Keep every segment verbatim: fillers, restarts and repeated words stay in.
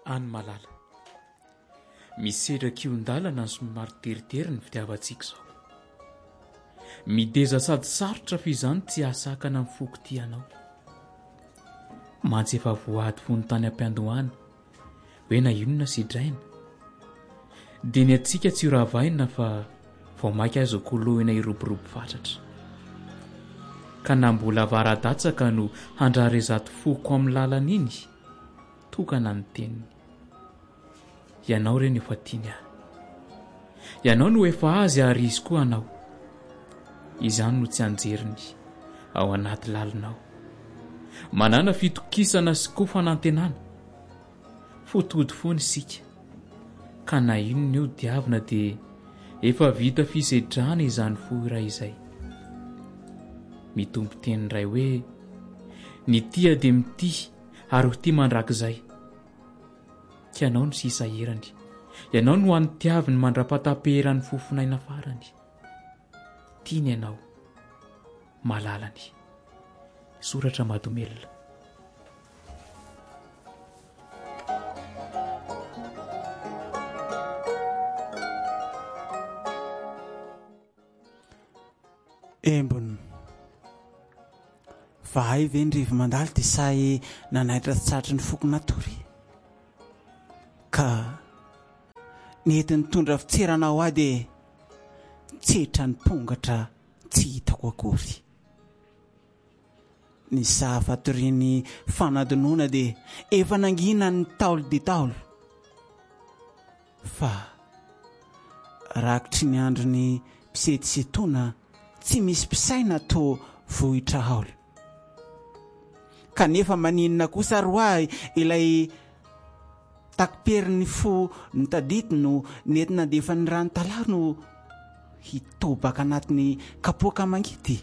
Any malala. Misedra kiondalana ny somary teritery ny fitiavantsika izao. Mideza sady sarotra fizany tsy asakana amin'ny foko ty anao. Mantsy efa voady fony tany am-piandohana hoe na inona sidraina. Dia ny antsika tsy horavaina fa vao maika azo kolohina iroborobo fatratra. Ka na mbola varadatsaka no handrary zato foko amin'ny lalana iny, tokana ny teniny. Ianao reny efa tiany ahy. Ianao no efa azy ary izy koa anao. Izany no tsy anjeriny ao anaty lalinao. Manana fitokisana sy koa fanantenana. Fotody foana isika. Ka na inona io diavina dia efa vita fisedrana izany fo iray izay. Mitombo teny iray hoe ny tia dia mity ary ho tia mandrakizay. Kianao no sisa herany. Ianao no an'ny tiaviny mandra-patapeheran'ny fofinaina farany. Tiany ianao, malalany. Soratra Madomelina. Embony vahay ve ny rivo mandalo dia sahy nanaitra tsatry ny foko natory ka nentiny tondra fitserana ao ahy dia tsetra ny pongatra tsy hitako akory. Ny sahafatoriny fanadinoana dia efa nangina ny taolo dia taolo fa rakitry ny andro ny mpisetisetoana tsy misy mpisaina to vohitra haolo. Kanefa maninona kosa roa ilay takiperin'ny fo ny tadity no nentina defa ny rano talao no hitobaka anatin'ny kapoaka mangidy.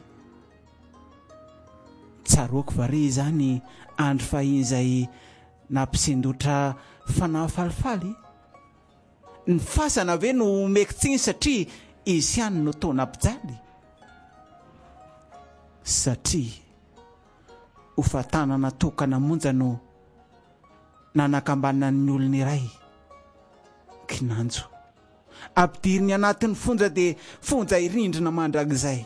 Tsaroako vare izany andro fahiny izay nampisendotra fanahy falifaly. Ny fasana ve no mekitsiny satria izy ihany no tao nampijaly. Satria ho fatanana tokana monja no nanakambana ny olona iray kinanjo. Ampidiriny anatin'ny fonja dia fonja irindrina mandrakizay.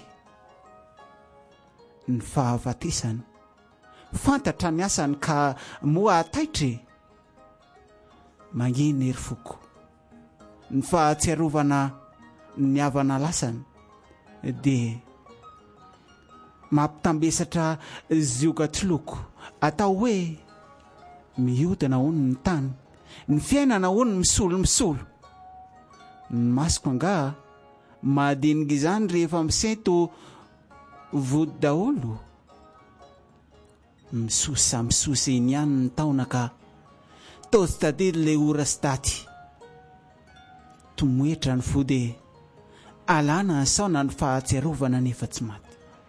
Ny fahafatesany fantatra ny asany ka moa ataitre mangina ery foko. Ny fahatsiarovana ny havana lasany dia mampitambesatra zioka tsiloko atao hoe mihodina hono ny tany, ny fiainana hono misolo misolo. Ny masoko anga mahadinika izany rehefa misento vody daholo. Misosa misosa iny ihany ny taona ka tozy tadely ilay ora sy daty. Tomoetra ny fo dia alana ny saona ny fahatsiarovana nefa tsy maty.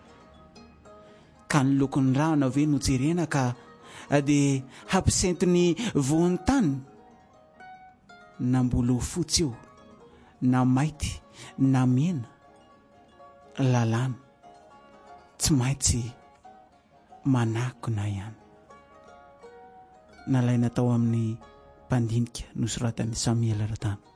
Ka ny lokon'ny rano ve no jerena ka dia hampisento ny voan'ny tany. Na mbolo fotsy io, na maity, na mena, lalàna tsy maintsy manakona ihany. Nalaina tao amin'ny mpandinika nosoratan'i Samuel Ratany.